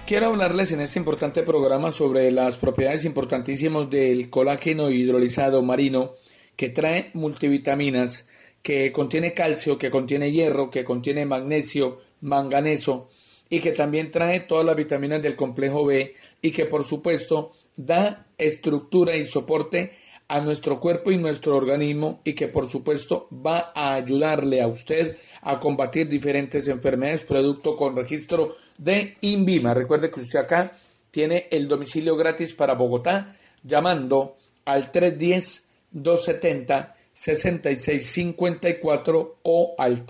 Quiero hablarles en este importante programa sobre las propiedades importantísimas del colágeno hidrolizado marino, que trae multivitaminas, que contiene calcio, que contiene hierro, que contiene magnesio, manganeso, y que también trae todas las vitaminas del complejo B, y que por supuesto da estructura y soporte a nuestro cuerpo y nuestro organismo, y que por supuesto va a ayudarle a usted a combatir diferentes enfermedades, producto con registro de INVIMA. Recuerde que usted acá tiene el domicilio gratis para Bogotá, llamando al 310-270-6654 o al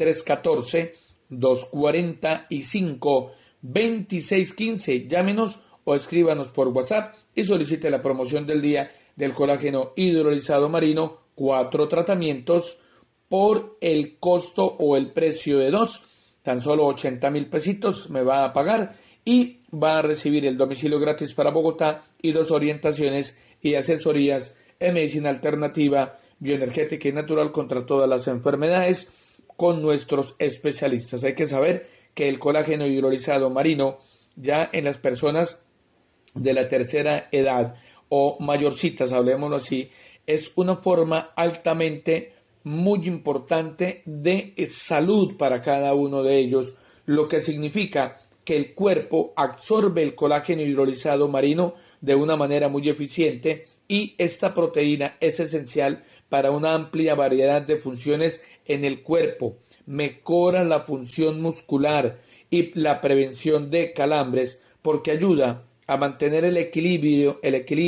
314-245-2615. Llámenos o escríbanos por WhatsApp y solicite la promoción del día del colágeno hidrolizado marino, 4 tratamientos por el costo o el precio de 2, tan solo 80,000 pesitos me va a pagar y va a recibir el domicilio gratis para Bogotá y 2 orientaciones y asesorías en medicina alternativa, bioenergética y natural contra todas las enfermedades con nuestros especialistas. Hay que saber que el colágeno hidrolizado marino ya en las personas de la tercera edad o mayorcitas, hablemoslo así, es una forma altamente muy importante de salud para cada uno de ellos, lo que significa que el cuerpo absorbe el colágeno hidrolizado marino de una manera muy eficiente y esta proteína es esencial para una amplia variedad de funciones en el cuerpo. Mejora la función muscular y la prevención de calambres porque ayuda a mantener el equilibrio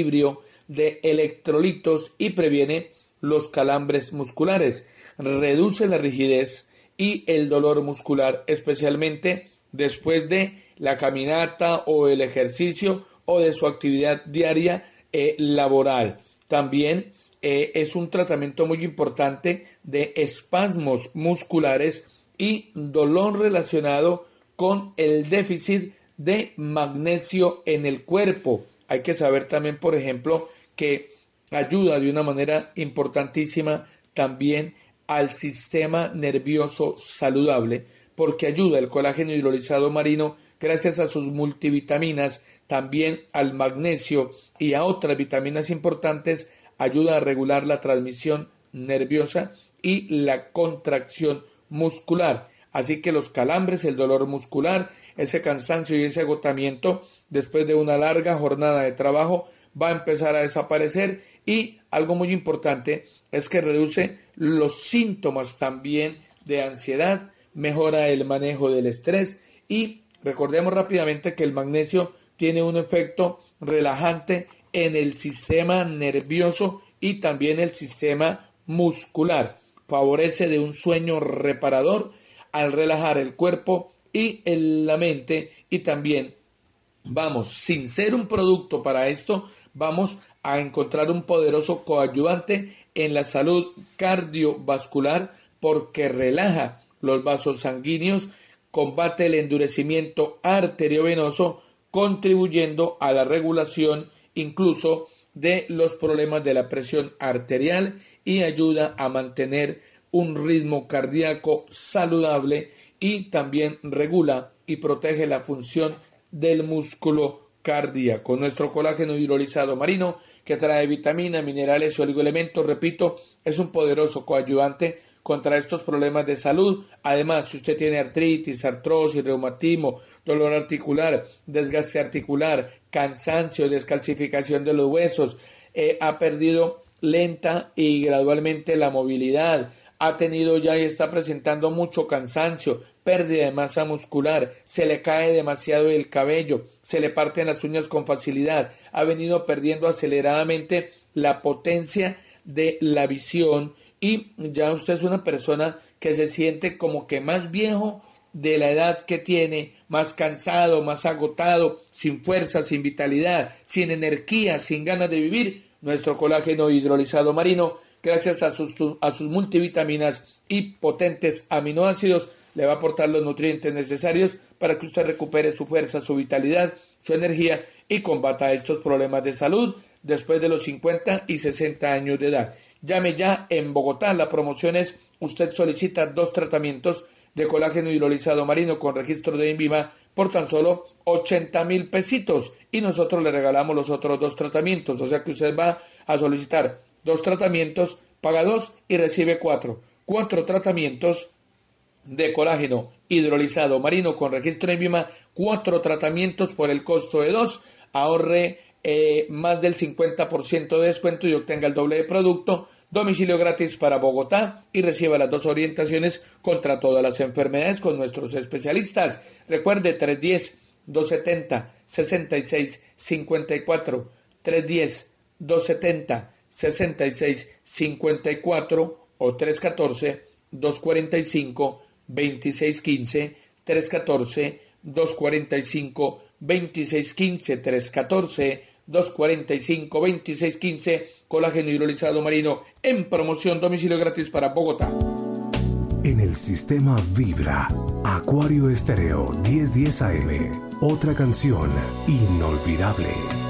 de electrolitos y previene los calambres musculares, reduce la rigidez y el dolor muscular, especialmente después de la caminata o el ejercicio o de su actividad diaria laboral. También es un tratamiento muy importante de espasmos musculares y dolor relacionado con el déficit de magnesio en el cuerpo. Hay que saber también, por ejemplo, que ayuda de una manera importantísima también al sistema nervioso saludable, porque ayuda el colágeno hidrolizado marino gracias a sus multivitaminas, también al magnesio y a otras vitaminas importantes, ayuda a regular la transmisión nerviosa y la contracción muscular. Así que los calambres, el dolor muscular, ese cansancio y ese agotamiento después de una larga jornada de trabajo va a empezar a desaparecer y algo muy importante es que reduce los síntomas también de ansiedad, mejora el manejo del estrés y recordemos rápidamente que el magnesio tiene un efecto relajante en el sistema nervioso y también el sistema muscular. Favorece de un sueño reparador al relajar el cuerpo y la mente y también sin ser un producto para esto, vamos a encontrar un poderoso coadyuvante en la salud cardiovascular porque relaja los vasos sanguíneos, combate el endurecimiento arteriovenoso, contribuyendo a la regulación incluso de los problemas de la presión arterial y ayuda a mantener un ritmo cardíaco saludable y también regula y protege la función del músculo cardíaco. Nuestro colágeno hidrolizado marino, que trae vitaminas, minerales y oligoelementos, repito, es un poderoso coadyuvante contra estos problemas de salud. Además, si usted tiene artritis, artrosis, reumatismo, dolor articular, desgaste articular, cansancio, descalcificación de los huesos, ha perdido lenta y gradualmente la movilidad, ha tenido ya y está presentando mucho cansancio, pérdida de masa muscular, se le cae demasiado el cabello, se le parten las uñas con facilidad, ha venido perdiendo aceleradamente la potencia de la visión y ya usted es una persona que se siente como que más viejo de la edad que tiene, más cansado, más agotado, sin fuerza, sin vitalidad, sin energía, sin ganas de vivir. Nuestro colágeno hidrolizado marino, gracias a sus multivitaminas y potentes aminoácidos, le va a aportar los nutrientes necesarios para que usted recupere su fuerza, su vitalidad, su energía y combata estos problemas de salud después de los 50 y 60 años de edad. Llame ya en Bogotá, la promoción es, usted solicita 2 tratamientos de colágeno hidrolizado marino con registro de INVIMA por tan solo 80,000 pesitos y nosotros le regalamos los otros 2 tratamientos. O sea que usted va a solicitar 2 tratamientos, paga 2 y recibe 4. 4 tratamientos de colágeno hidrolizado marino con registro en INVIMA, 4 tratamientos por el costo de 2, ahorre más del 50% de descuento y obtenga el doble de producto, domicilio gratis para Bogotá y reciba las 2 orientaciones contra todas las enfermedades con nuestros especialistas. Recuerde 310-270-6654, 310-270-6654 o 314-245-2615, 314-245-2615, 314-245-2615, colágeno hidrolizado marino en promoción, domicilio gratis para Bogotá. En el sistema Vibra, Acuario Estéreo 1010 AM, otra canción inolvidable.